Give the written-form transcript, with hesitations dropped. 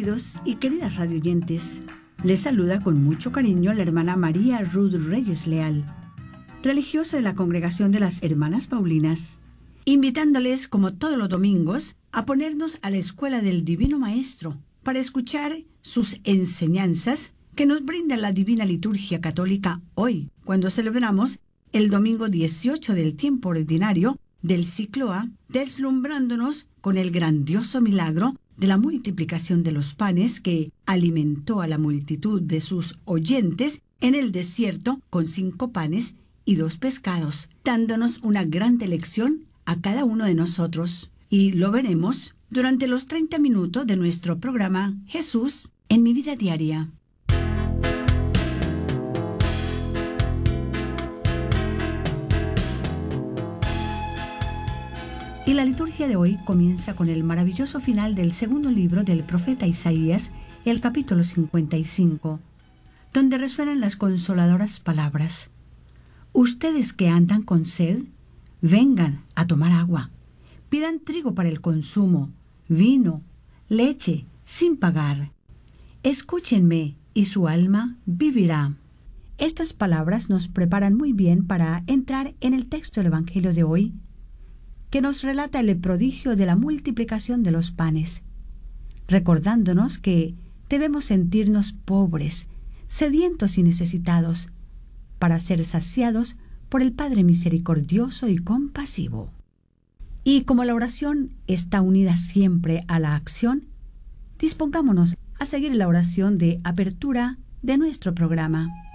Queridos y queridas radioyentes, les saluda con mucho cariño la hermana María Ruth Reyes Leal, religiosa de la Congregación de las Hermanas Paulinas, invitándoles como todos los domingos a ponernos a la escuela del Divino Maestro para escuchar sus enseñanzas que nos brinda la Divina Liturgia Católica hoy, cuando celebramos el domingo 18 del tiempo ordinario del ciclo A, deslumbrándonos con el grandioso milagro de la multiplicación de los panes que alimentó a la multitud de sus oyentes en el desierto con 5 panes y 2 pescados, dándonos una grande lección a cada uno de nosotros. Y lo veremos durante los 30 minutos de nuestro programa Jesús en mi vida diaria. Y la liturgia de hoy comienza con el maravilloso final del segundo libro del profeta Isaías, el capítulo 55, donde resuenan las consoladoras palabras: ustedes que andan con sed, vengan a tomar agua, pidan trigo para el consumo, vino, leche, sin pagar. Escúchenme y su alma vivirá. Estas palabras nos preparan muy bien para entrar en el texto del Evangelio de hoy, que nos relata el prodigio de la multiplicación de los panes, recordándonos que debemos sentirnos pobres, sedientos y necesitados, para ser saciados por el Padre misericordioso y compasivo. Y como la oración está unida siempre a la acción, dispongámonos a seguir la oración de apertura de nuestro programa.